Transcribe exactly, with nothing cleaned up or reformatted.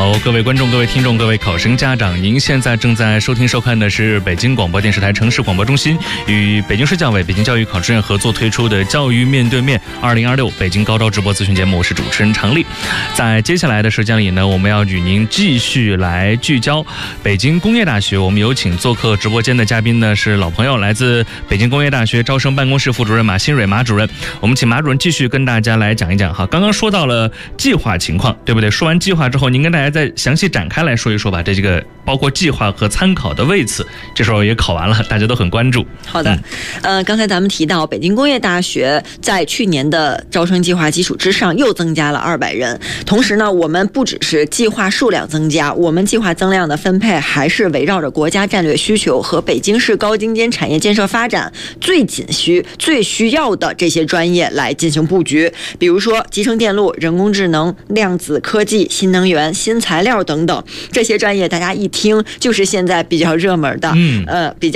好，各位观众、各位听众、各位考生家长，您现在正在收听收看的是北京广播电视台城市广播中心与北京市教委、北京教育考试院合作推出的《教育面对面二零二六北京高招直播咨询节目》，我是主持人常丽。在接下来的时间里呢，我们要与您继续来聚焦北京工业大学。我们有请做客直播间的嘉宾呢是老朋友，来自北京工业大学招生办公室副主任马新蕊马主任。我们请马主任继续跟大家来讲一讲哈。刚刚说到了计划情况，对不对？说完计划之后，您跟大家再详细展开来说一说吧。这这个包括计划和参考的位次，这时候也考完了，大家都很关注。 好的，嗯、呃，刚才咱们提到北京工业大学在去年的招生计划基础之上又增加了二百人，同时呢，我们不只是计划数量增加，我们计划增量的分配还是围绕着国家战略需求和北京市高精尖产业建设发展最紧需、最需要的这些专业来进行布局，比如说集成电路、人工智能、量子科技、新能源、新材料等等，这些专业大家一听就是现在比较热门的，嗯，呃，比较